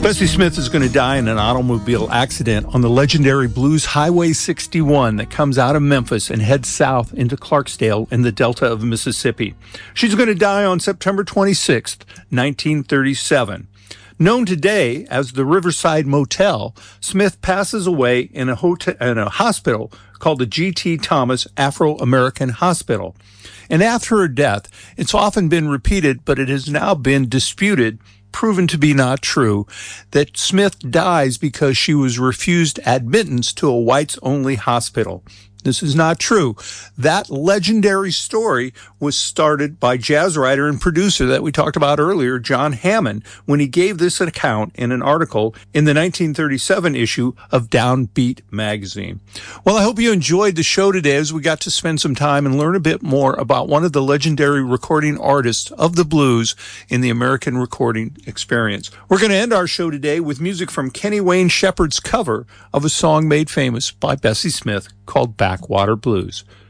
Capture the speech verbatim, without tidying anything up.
Bessie Smith is going to die in an automobile accident on the legendary Blues Highway sixty-one that comes out of Memphis and heads south into Clarksdale in the Delta of Mississippi. She's going to die on September twenty-sixth, nineteen thirty-seven. Known today as the Riverside Motel, Smith passes away in a, hotel, in a hospital called the G T Thomas Afro-American Hospital. And after her death, it's often been repeated, but it has now been disputed, proven to be not true, that Smith dies because she was refused admittance to a whites-only hospital. This is not true. That legendary story was started by jazz writer and producer that we talked about earlier, John Hammond, when he gave this account in an article in the nineteen thirty-seven issue of Downbeat magazine. Well, I hope you enjoyed the show today as we got to spend some time and learn a bit more about one of the legendary recording artists of the blues in the American recording experience. We're going to end our show today with music from Kenny Wayne Shepherd's cover of a song made famous by Bessie Smith called Backwater Blues.